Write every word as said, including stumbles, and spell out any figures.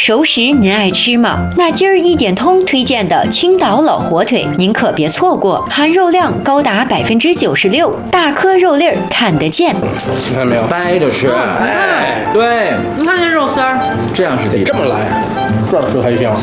熟食您爱吃吗？那今儿一点通推荐的青岛老火腿，您可别错过，含肉量高达百分之九十六，大颗肉粒儿看得见。 你看没有？ 掰着吃， 哎， 对， 你看这肉丝儿， 这样是地道。 这么来，这儿吃还香。